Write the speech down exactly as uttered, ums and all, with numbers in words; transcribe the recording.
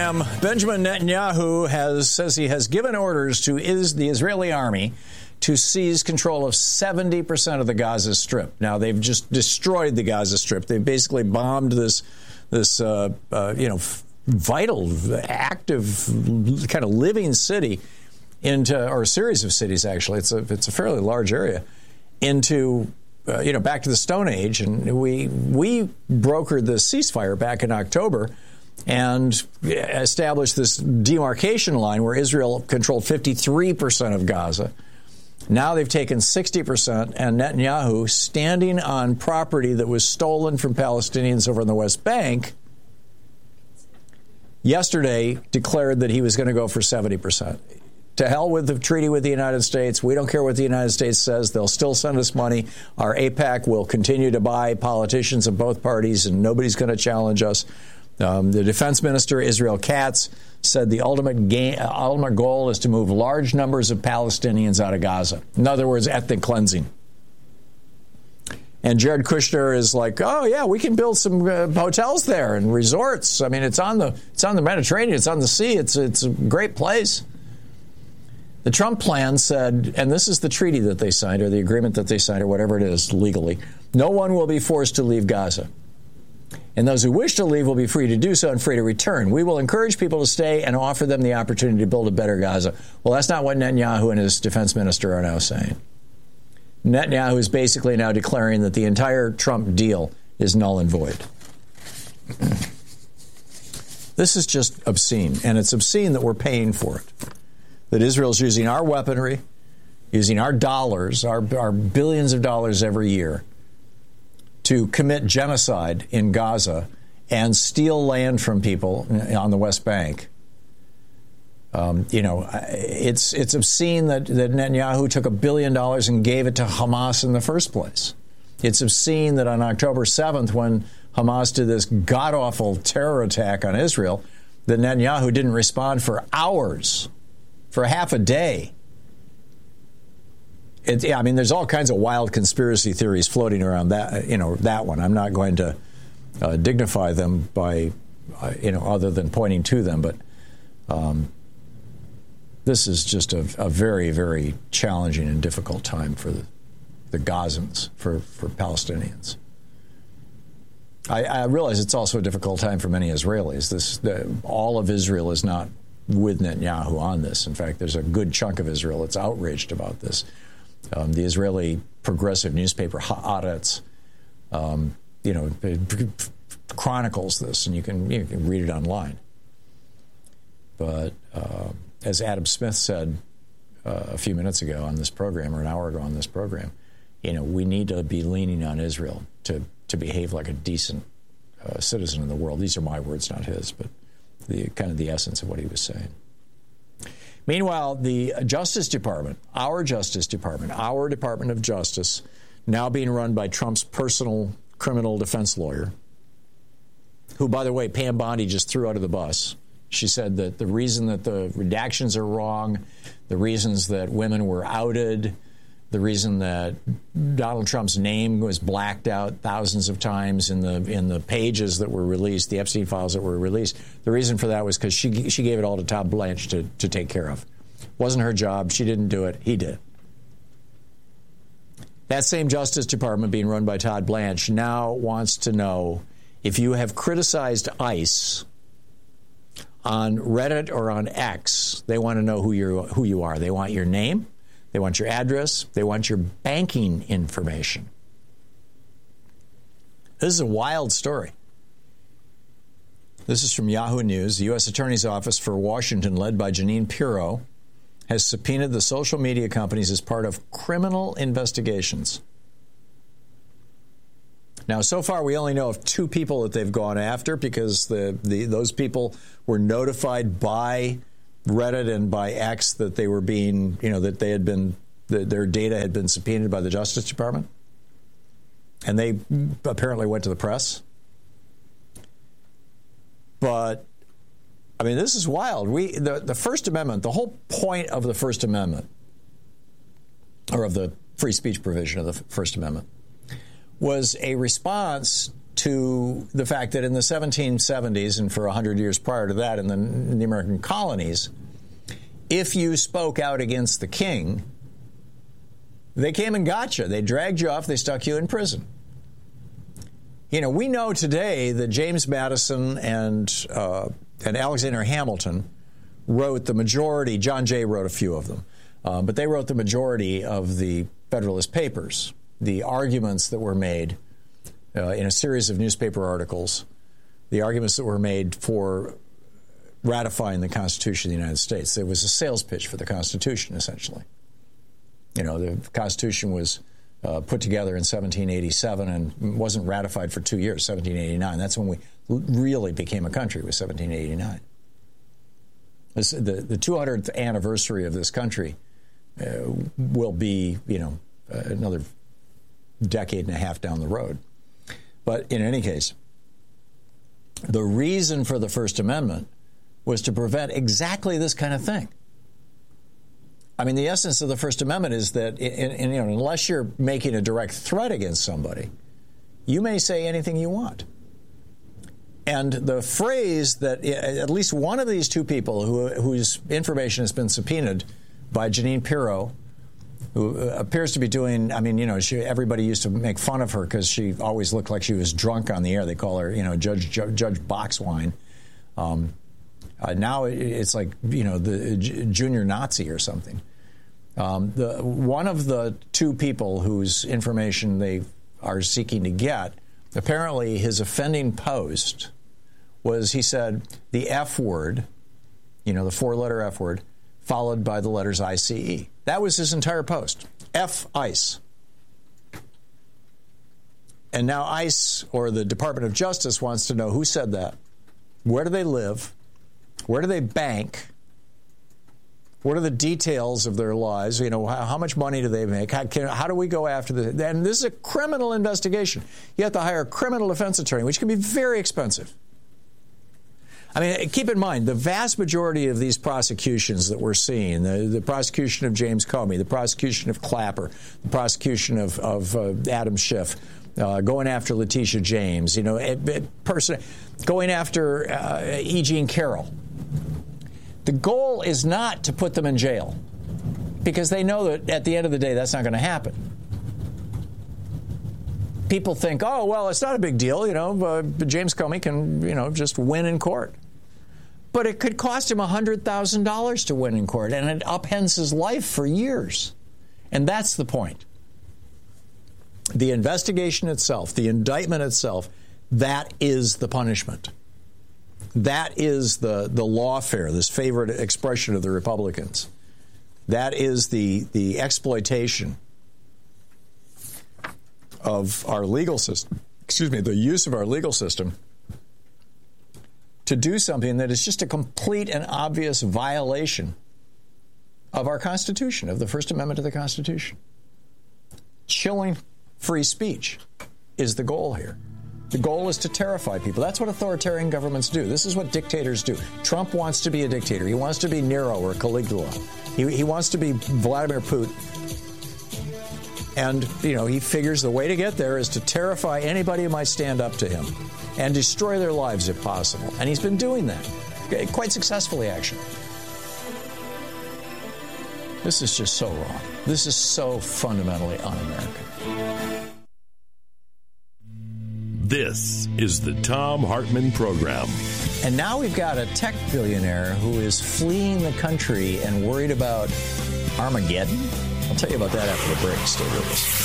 Um, Benjamin Netanyahu has says he has given orders to is the Israeli army to seize control of seventy percent of the Gaza Strip. Now, they've just destroyed the Gaza Strip. They've basically bombed this, this uh, uh, you know, vital, active, kind of living city into, or a series of cities, actually. It's a, it's a fairly large area, into, uh, you know, back to the Stone Age. And we, we brokered the ceasefire back in October and established this demarcation line where Israel controlled fifty-three percent of Gaza. Now they've taken sixty percent, and Netanyahu, standing on property that was stolen from Palestinians over in the West Bank, yesterday declared that he was going to go for seventy percent. To hell with the treaty with the United States. We don't care what the United States says. They'll still send us money. Our AIPAC will continue to buy politicians of both parties, and nobody's going to challenge us. Um, the defense minister, Israel Katz, said the ultimate, game, ultimate goal is to move large numbers of Palestinians out of Gaza. In other words, ethnic cleansing. And Jared Kushner is like, oh, yeah, we can build some uh, hotels there and resorts. I mean, it's on the it's on the Mediterranean. It's on the sea. It's, it's a great place. The Trump plan said, and this is the treaty that they signed, or the agreement that they signed, or whatever it is legally, no one will be forced to leave Gaza. And those who wish to leave will be free to do so and free to return. We will encourage people to stay and offer them the opportunity to build a better Gaza. Well, that's not what Netanyahu and his defense minister are now saying. Netanyahu is basically now declaring that the entire Trump deal is null and void. This is just obscene, and it's obscene that we're paying for it. That Israel's using our weaponry, using our dollars, our, our billions of dollars every year, to commit genocide in Gaza and steal land from people on the West Bank. Um, you know, it's it's obscene that, that Netanyahu took a billion dollars and gave it to Hamas in the first place. It's obscene that on October seventh, when Hamas did this god-awful terror attack on Israel, that Netanyahu didn't respond for hours, for half a day. It, yeah, I mean, there's all kinds of wild conspiracy theories floating around that, you know, that one. I'm not going to uh, dignify them by, uh, you know, other than pointing to them. But um, this is just a, a very, very challenging and difficult time for the, the Gazans, for, for Palestinians. I, I realize it's also a difficult time for many Israelis. This, the, all of Israel is not with Netanyahu on this. In fact, there's a good chunk of Israel that's outraged about this. Um, the Israeli progressive newspaper Haaretz, um, you know, chronicles this, and you can you can read it online. But uh, as Adam Smith said uh, a few minutes ago on this program, or an hour ago on this program, you know, we need to be leaning on Israel to to behave like a decent uh, citizen in the world. These are my words, not his, but the kind of the essence of what he was saying. Meanwhile, the Justice Department, our Justice Department, our Department of Justice, now being run by Trump's personal criminal defense lawyer, who, by the way, Pam Bondi just threw out of the bus. She said that the reason that the redactions are wrong, the reasons that women were outed, the reason that Donald Trump's name was blacked out thousands of times in the in the pages that were released, the Epstein files that were released, the reason for that was because she she gave it all to Todd Blanche to, to take care of. Wasn't her job. She didn't do it. He did. That same Justice Department, being run by Todd Blanche, now wants to know if you have criticized ICE on Reddit or on X. They want to know who you who you are. They want your name. They want your address. They want your banking information. This is a wild story. This is from Yahoo News. The U S Attorney's Office for Washington, led by Jeanine Pirro, has subpoenaed the social media companies as part of criminal investigations. Now, so far, we only know of two people that they've gone after because the, the those people were notified by Reddit and by X that they were being, you know, that they had been, that their data had been subpoenaed by the Justice Department. And they apparently went to the press. But, I mean, this is wild. We, the, the First Amendment, the whole point of the First Amendment, or of the free speech provision of the First Amendment, was a response to the fact that in the seventeen seventies and for one hundred years prior to that in the, in the American colonies, if you spoke out against the king, they came and got you. They dragged you off. They stuck you in prison. You know, we know today that James Madison and uh, and Alexander Hamilton wrote the majority. John Jay wrote a few of them, uh, but they wrote the majority of the Federalist Papers, the arguments that were made uh, in a series of newspaper articles, the arguments that were made for ratifying the Constitution of the United States. It was a sales pitch for the Constitution, essentially. You know, the Constitution was uh, put together in seventeen eighty-seven and wasn't ratified for two years, seventeen eighty-nine. That's when we really became a country, was seventeen eighty-nine. This, the, the two hundredth anniversary of this country uh, will be, you know, uh, another decade and a half down the road. But in any case, the reason for the First Amendment was to prevent exactly this kind of thing. I mean, the essence of the First Amendment is that, in, in, you know, unless you're making a direct threat against somebody, you may say anything you want. And the phrase that at least one of these two people who, whose information has been subpoenaed by Jeanine Pirro, who appears to be doing, I mean, you know, she, everybody used to make fun of her because she always looked like she was drunk on the air. They call her, you know, Judge Judge, Judge Boxwine. Um, uh, now it's like, you know, the j- junior Nazi or something. Um, the one of the two people whose information they are seeking to get, apparently his offending post was, he said, the F word, you know, the four-letter F word, followed by the letters I C E. That was his entire post. F ICE. And now ICE, or the Department of Justice, wants to know who said that, where do they live, where do they bank, what are the details of their lives, you know, how, how much money do they make, how, can, how do we go after this? And this is a criminal investigation. You have to hire a criminal defense attorney, which can be very expensive. I mean, keep in mind, the vast majority of these prosecutions that we're seeing, the, the prosecution of James Comey, the prosecution of Clapper, the prosecution of, of uh, Adam Schiff, uh, going after Letitia James, you know, it, it, person, going after uh, E. Jean Carroll. The goal is not to put them in jail, because they know that at the end of the day, that's not going to happen. People think, oh, well, it's not a big deal, you know, uh, James Comey can, you know, just win in court. But it could cost him one hundred thousand dollars to win in court, and it upends his life for years. And that's the point. The investigation itself, the indictment itself, that is the punishment. That is the, the lawfare, this favorite expression of the Republicans. That is the, the exploitation of our legal system, excuse me, the use of our legal system to do something that is just a complete and obvious violation of our Constitution, of the First Amendment to the Constitution. Chilling free speech is the goal here. The goal is to terrify people. That's what authoritarian governments do. This is what dictators do. Trump wants to be a dictator. He wants to be Nero or Caligula. He, he wants to be Vladimir Putin. And, you know, he figures the way to get there is to terrify anybody who might stand up to him and destroy their lives if possible. And he's been doing that, quite successfully, actually. This is just so wrong. This is so fundamentally un-American. This is the Thom Hartmann Program. And now we've got a tech billionaire who is fleeing the country and worried about Armageddon. I'll tell you about that after the break. Stay with us.